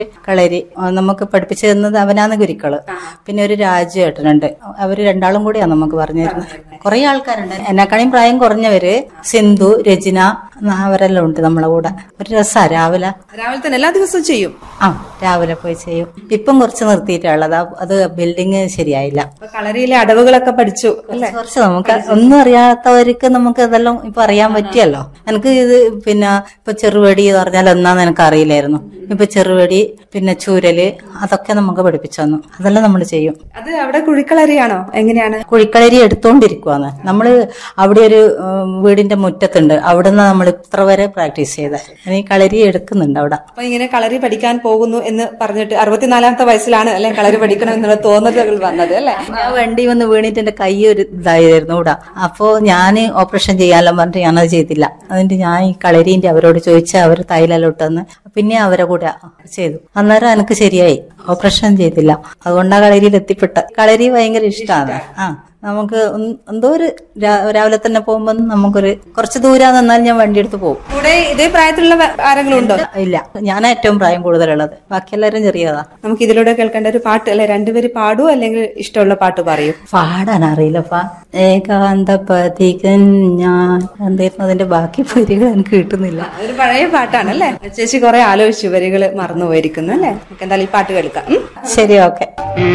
കളരി നമുക്ക് പഠിപ്പിച്ചു തന്നത് അവനാണ് ഗുരുക്കള്. പിന്നെ ഒരു രാജുവേട്ടനുണ്ട്, അവര് രണ്ടാളും കൂടിയാണ് നമുക്ക് പറഞ്ഞു തരുന്നത്. കുറെ ആൾക്കാരുണ്ട്, എന്നെക്കാളും പ്രായം കുറഞ്ഞവര്, സിന്ധു, രചന, അവരെല്ലാം ഉണ്ട് നമ്മളെ കൂടെ. ഒരു രസാ. രാവിലെ തന്നെ എല്ലാ ദിവസവും ചെയ്യും. രാവിലെ പോയി ചെയ്യും. ഇപ്പം കുറച്ച് നിർത്തിയിട്ടുള്ളത്, അത് ബിൽഡിങ് ശരിയായില്ല. കളരിയിലെ അടവുകളൊക്കെ പഠിച്ചു അല്ലേ? കുറച്ച് നമുക്ക് ഒന്നും അറിയാത്തവർക്ക് നമുക്ക് അതെല്ലാം ഇപ്പൊ അറിയാൻ പറ്റിയല്ലോ. എനിക്ക് ഇത് പിന്നെ ഇപ്പൊ ചെറുവടി എന്ന് പറഞ്ഞാൽ എന്നാന്ന് എനിക്ക് അറിയില്ലായിരുന്നു. ഇപ്പൊ ചെറുവടി, പിന്നെ ചൂരല്, അതൊക്കെ നമുക്ക് പഠിപ്പിച്ചു തന്നു. അതെല്ലാം നമ്മൾ ചെയ്യും. അത് അവിടെ കുഴിക്കളരിയാണോ? എങ്ങനെയാണ്? കുഴിക്കളരി എടുത്തോണ്ടിരിക്കുവാന്ന്. നമ്മള് അവിടെ ഒരു വീടിന്റെ മുറ്റത്തുണ്ട്, അവിടുന്ന് നമ്മൾ ഇത്ര വരെ പ്രാക്ടീസ് ചെയ്ത. ഈ കളരി എടുക്കുന്നുണ്ട് അവിടെ. അപ്പൊ ഇങ്ങനെ കളരി പഠിക്കാൻ പോകുന്നു എന്ന് പറഞ്ഞിട്ട് 64ാമത്തെ വയസ്സിലാണ് അല്ലെ കളരി പഠിക്കണം എന്നുള്ള തോന്നലുകൾ വന്നത് അല്ലെ? ഞാൻ വണ്ടി വന്ന് വീണിട്ട് എന്റെ കൈ ഒരു ഇതായിരുന്നു ഇവിടെ. അപ്പോ ഞാൻ ഓപ്പറേഷൻ ചെയ്യാനെല്ലാം പറഞ്ഞിട്ട് ഞാനത് ചെയ്തില്ല. അതിന്റെ ഞാൻ ഈ കളരീന്റെ അവരോട് ചോദിച്ച അവർ തൈലെല്ലാം പിന്നെ അവരെ കൂടെ ചെയ്തു. അന്നേരം എനിക്ക് ശരിയായി, ഓപ്പറേഷൻ ചെയ്തില്ല. അതുകൊണ്ടാണ് കളരിയിൽ എത്തിപ്പെട്ട. കളരി ഭയങ്കര ഇഷ്ടമാണ്. നമുക്ക് എന്തോ ഒരു രാവിലെ തന്നെ പോകുമ്പോ നമുക്കൊരു കുറച്ച് ദൂരം നിന്നാൽ ഞാൻ വണ്ടി എടുത്ത് പോകും. കൂടെ ഇതേ പ്രായത്തിലുള്ള ആരെങ്കിലും ഉണ്ടോ? ഇല്ല, ഞാൻ ഏറ്റവും പ്രായം കൂടുതലുള്ളത്, ബാക്കി എല്ലാവരും ചെറിയതാ. നമുക്ക് ഇതിലൂടെ കേൾക്കേണ്ട ഒരു പാട്ട് അല്ലെ? രണ്ടുപേര് പാടുവോ അല്ലെങ്കിൽ ഇഷ്ടമുള്ള പാട്ട് പറയൂ? പാടാൻ അറിയില്ലപ്പാ. ഏകാന്തപതികൻ ഞാൻ എന്തായിരുന്നു അതിന്റെ ബാക്കി വരികൾ എനിക്ക് കിട്ടുന്നില്ല. ഒരു പഴയ പാട്ടാണല്ലേ? ചേച്ചി കുറെ ആലോചിച്ചു, വരികൾ മറന്നുപോയിരിക്കുന്നു അല്ലേ? എന്തായാലും ഈ പാട്ട് കേൾക്കാം. ശരി, ഓക്കെ.